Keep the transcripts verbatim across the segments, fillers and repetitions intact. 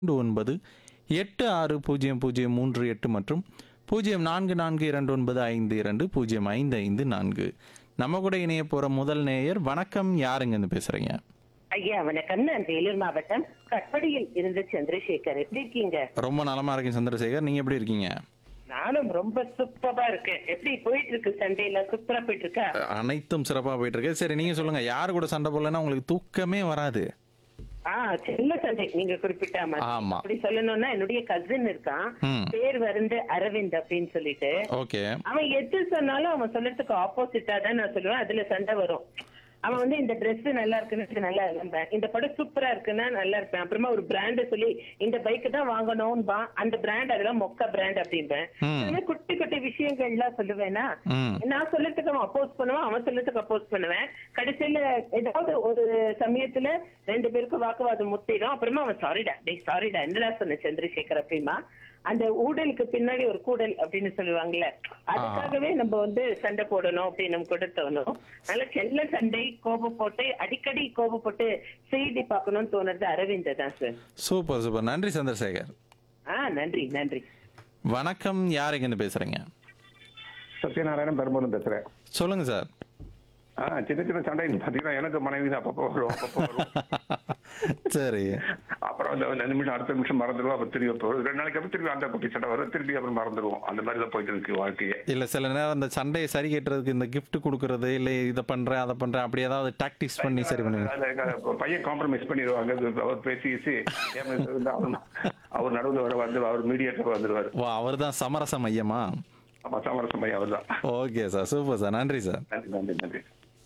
ஒன்பது எட்டு ஆறு பூஜ்ஜியம் பூஜ்ஜியம் மூன்று எட்டு மற்றும் பூஜ்ஜியம் நான்கு நான்கு இரண்டு ஒன்பது ஐந்து இரண்டு பூஜ்ஜியம் ஐந்து ஐந்து நான்கு. நம்ம கூட இணைய போற முதல் நேயர். வணக்கம், யாருங்கன்னு பேசுறீங்க? ஐயா வணக்கம். நான் வேலூர் மாவட்டம் கட்படியில் இருந்து சந்திரசேகர். எப்படி இருக்கீங்க? ரொம்ப நலமா இருக்கேன் சந்திரசேகர், நீங்க எப்படி இருக்கீங்க? நானும் ரொம்ப சூப்பரா இருக்கேன். எப்படி போயிட்டு இருக்கு? சண்டே எல்லாம் சூப்பரா போயிட்டு இருக்கா? அனைத்தும் சிறப்பா போயிட்டு இருக்கு. சரி, நீங்க சொல்லுங்க, யாரு கூட சண்டை போடலன்னா உங்களுக்கு தூக்கமே வராது? ஆ சின்ன சண்டை நீங்க குறிப்பிட்ட மாதிரி. ஆமா. அப்படி சொல்லணும்னா என்னுடைய கசின் இருக்கான், ம். பேர் வந்து அரவிந்த் அப்படின்னு சொல்லிட்டு. ஓகே. அவன் எது சொன்னாலும் அவன் சொல்றதுக்கு ஆப்போசிட்டா தான் நான் சொல்லுவேன். அதுல சண்டை வரும். அவன் வந்து இந்த Dress நல்லா இருக்குன்னு இது நல்லா இருப்பேன், இந்த படம் சூப்பரா இருக்குன்னா நல்லா இருப்பேன். அப்புறமா ஒரு பிராண்ட் சொல்லி இந்த பைக் தான் வாங்கணும்பா, அந்த பிராண்ட் அதெல்லாம் மொக்க பிராண்ட் அப்படின்பேன். ம். இந்த மாதிரி குட்டி குட்டி விஷயங்கள் எல்லாம் சொல்லுவேனா, ம். நான் சொல்றதுக்கு அவன் அப்போஸ் பண்ணுவான், அவன் சொல்றதுக்கு அப்போஸ் பண்ணுவேன். கடைசியில ஏதாவது ஒரு சமயத்துல ரெண்டு பேருக்கும் வாக்குவாதம் முத்திடும். அப்புறமா அவன் சாரிடா டேய் சாரிடா என்னடா சொன்ன சந்திரசேகர் அப்படிமா. அந்த ஊழலுக்கு பின்னாடி ஒரு கூடல் அப்படின்னு சொல்லுவாங்கல்ல, அதுக்காகவே நம்ம வந்து சண்டை போடணும் அப்படின்னு நம்ம கூட தோணும். அதனால செல்ல சண்டை, கோபம் போட்டு அடிக்கடி கோபப்பட்டு செய்தி பார்க்கணும்னு தோணுறது அரவிந்த் தான் சார். சூப்பர் சூப்பர், நன்றி சந்திரசேகர். ஆ நன்றி நன்றி. வணக்கம், யாருங்கன்னு பேசுறீங்க? சத்யநாராயணன் பெரும்பலூர் பேசுறேன். சொல்லுங்க சார். ஆ சின்ன சின்ன சண்டை பாத்தீங்கன்னா எனக்கு மனைவி தான் அப்பப்போ வரும் அப்பப்போ வரும். சரி. அப்புறம் அந்த அந்த நிமிஷம் அடுத்த நிமிஷம் மறந்துடுவோம். அப்புறம் திரும்பி அப்புறம் ரெண்டு நாளைக்கு அப்புறம் திரும்பி அந்த குட்டி சண்டை வரும், திரும்பி அப்புறம் மறந்துடுவோம். அந்த மாதிரி தான் போயிட்டு இருக்கு வாழ்க்கையே. இல்ல, சில நேரம் அந்த சண்டையை சரி கட்டுறதுக்கு இந்த gift கொடுக்கறது, இல்ல இதை பண்றேன் அதை பண்றேன் அப்படி ஏதாவது டாக்டிக்ஸ் பண்ணி சரி பண்ணுவீங்க? அது பையன் காம்ப்ரமைஸ் பண்ணிடுவாங்க. அவர் பேசி பேசி அவர் அவர் நடுவில் வர வந்து அவர் மீடியேட்டர் வந்துடுவார். ஓ, அவர் தான் சமரச மையமா? ஆமா, சமரசம் பையன் அவர் தான். ஓகே சார், சூப்பர் சார், நன்றி சார். நன்றி நன்றி நன்றி.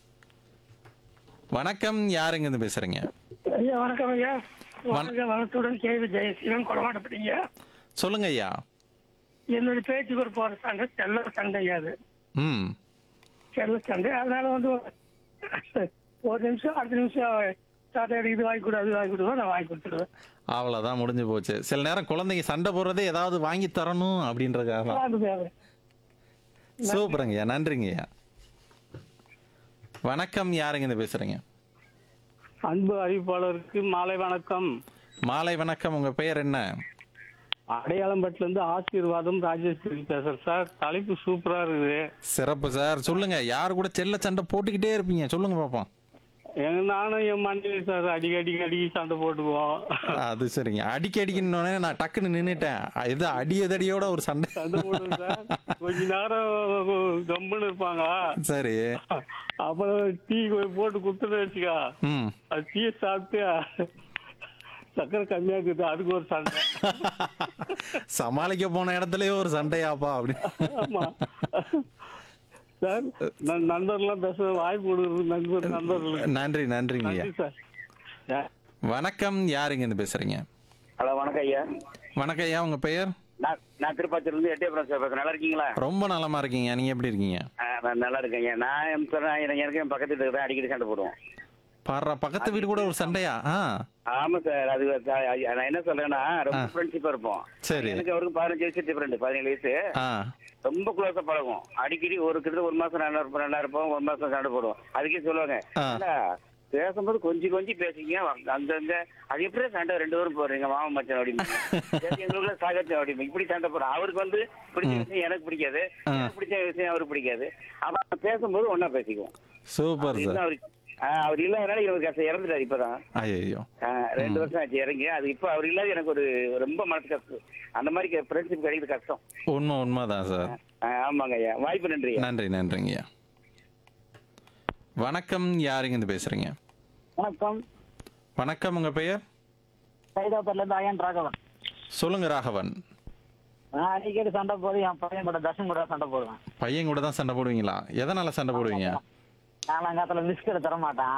வணக்கம், யாருங்கன்னு பேசுறீங்க? ஐயா வணக்கம் ஐயா. வாழ்க வளத்துடன் கேவி ஜெயசீலன் கொடமாட்டப்பட்டீங்க. சொல்லுங்க ஐயா. என்னுடைய பேச்சுக்கு ஒரு போற சண்டை செல்ல சண்டை ஐயா. அது ம். செல்ல சண்டை. அதனால வந்து ஒரு நிமிஷம் அடுத்த நிமிஷம் சாட்டை இது வாங்கி கொடு அது வாங்கி கொடுவா நான் வாங்கி கொடுத்துடுவேன். அவ்வளவுதான், முடிஞ்சு போச்சு. சில நேரம் குழந்தைங்க சண்டை போடுறதே ஏதாவது வாங்கி தரணும் அப்படின்றதுக்காக. அது தேவை. சூப்பருங்க ஐயா, நன்றிங்க ஐயா. வணக்கம், யாருங்கன்னு பேசுறீங்க? அன்பு அறிவிப்பாளருக்கு மாலை வணக்கம். மாலை வணக்கம், உங்க பெயர் என்ன? அடையாளம்பட்டில இருந்து ஆசீர்வாதம் ராஜேஸ்வரி பேசுறேன் சார். தலைப்பு சூப்பரா இருக்குது. சிறப்பு சார், சொல்லுங்க. யாரு கூட செல்ல சண்டை போட்டுக்கிட்டே இருப்பீங்க, சொல்லுங்க பாப்போம். எங்க நானும் என் மனைவி சார் அடிக்கடி அடிக்கடி அடிக்கடி சண்டை போட்டுக்குவோம். அது சரிங்க. அடிக்க அடிக்கணுன்னே நான் டக்குன்னு நின்னுட்டேன். இது அடியதடியோட ஒரு சண்டை. சண்டை போடுவோம் சார். கொஞ்ச நேரம் கம்முன்னு இருப்பாங்க. சரி. அப்புறம் டீ போட்டு குடுத்துட்டு வச்சுக்கா, ம். அது டீ சாப்பிட்டு சக்கரை கம்மியா இருக்குது, அதுக்கு ஒரு சண்டை. சமாளிக்க போன இடத்துலயே ஒரு சண்டையாப்பா அப்படி. ஆமா சார். நான் நண்பர்லாம் பேச வாய்ப்பு கொடுக்குறது நண்பர் நண்பர்களுக்கு நன்றி நன்றிங்க ஐயா. நன்றி சார். வணக்கம், யாருங்கன்னு பேசுறீங்க? ஹலோ வணக்கம் ஐயா. வணக்கம் ஐயா, உங்க பெயர்? நான் நான் திருப்பாச்சூர்ல இருந்து எட்டயபுரம் சார் பேசுறேன். நல்லா இருக்கீங்களா? ரொம்ப நலமா இருக்கீங்க, நீங்க எப்படி இருக்கீங்க? ஆ, நான் நல்லா இருக்கேன் ஐயா. நான் என் சொல்றேன், எனக்கு எனக்கு என் பக்கத்து வீட்டுக்கு தான் அடிக்கடி சண்டை போடுவோம். பாடுறா, பக்கத்து வீடு கூட ஒரு சண்டையா? ஆ, ஆமா சார். அது அது- நான் என்ன சொல்றேன்னா ரொம்ப ஆ. ஃப்ரெண்ட்ஷிப்பா இருப்போம். சரி. எனக்கு அவருக்கு பதினஞ்சு வயசு டிஃபரெண்ட், பதினேழு வயசு. ஆ, ரொம்ப க்ளோஸா பழகும். அடிக்கடி ஒரு கிட்ட ஒரு மாசம் நல்லா இருப்போம் நல்லா இருப்போம் ஒரு மாசம் சண்டை போடுவோம். அதுக்கே சொல்லுவாங்க, ஆ. "அண்ணா, பேசும்போது கொஞ்சம் கொஞ்சம் பேசிங்க, அந்தந்த அது எப்படி சண்டை ரெண்டு பேரும் போடுறீங்க மாமா மச்சான் அப்படின்னு எங்களுக்குள்ள சாகச்சம் அப்படின்னு இப்படி சண்டை போடுறோம்." அவருக்கு வந்து பிடிச்ச விஷயம் எனக்கு பிடிக்காது, ஆ. எனக்கு பிடிச்ச விஷயம் அவருக்கு பிடிக்காது. அப்ப பேசும்போது ஒன்னா பேசிக்குவோம். சூப்பர் இன்னும் சார். அவருக்கு ஆ, அவர் இல்லாதனால இவருக்கு கஷ்டம், இறந்துட்டாரு இப்பதான். ஐயோ. ஆ, ரெண்டு வருஷம் ஆச்சு இறங்கி. அது இப்ப அவர் இல்லாத எனக்கு ஒரு ரொம்ப மனசு கஷ்டம். அந்த மாதிரி ஃப்ரெண்ட்ஷிப் கிடைக்கிறது கஷ்டம். உண்மை உண்மைதான் சார். ஆ, ஆமாங்க ஐயா. வாய்ப்பு நன்றி ஐயா. நன்றி நன்றிங்க ஐயா. வணக்கம், யாருங்கன்னு பேசுறீங்க? வணக்கம். வணக்கம், உங்க பெயர்? சைதாப்பேட்ல இருந்து ஐயன் ராகவன். சொல்லுங்க ராகவன். நான் அடிக்கடி சண்டை போது என் பையன் கூட தர்ஷன் கூட சண்டை போடுவேன். பையன் கூட தான் சண்டை போடுவீங்களா? எதனால சண்டை போடுவீங்க? நாலாங்காத்துல பிஸ்கட் தர மாட்டான்,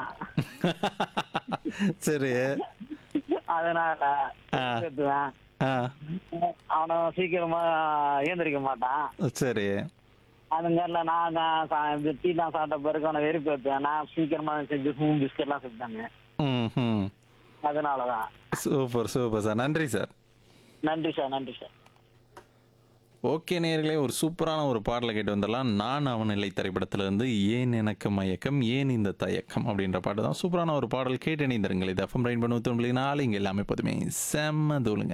சரி. அதனால ஆ. கத்துவேன். ஆ, அவனை சீக்கிரமா ஏந்திரிக்க மாட்டான். சரி. அதுங்கல நான் தான் டீ தான் சாப்பிட்ட பிறகு அவனை வெறுப்பு ஏற்றுவேன். நான் சீக்கிரமா செஞ்சு ஹூம் பிஸ்கட்லாம் செஞ்சாங்க. ம் ம். அதனாலதான். சூப்பர் சூப்பர் சார், நன்றி சார். நன்றி சார். நன்றி சார். ஓகே நேயர்களே, ஒரு சூப்பரான ஒரு பாடலை கேட்டு வந்துடலாம். நான் அவன் இல்லை திரைப்படத்திலிருந்து ஏன் எனக்கு மயக்கம் ஏன் இந்த தயக்கம் அப்படின்ற பாட்டு தான். சூப்பரான ஒரு பாடல் கேட்டு இணைந்திருங்கள். இது எஃப்எம் ரெயின்போ நூற்றி ஒன்பது நாலு, இங்கே எல்லாமே எப்போதுமே செம்ம தூளுங்க.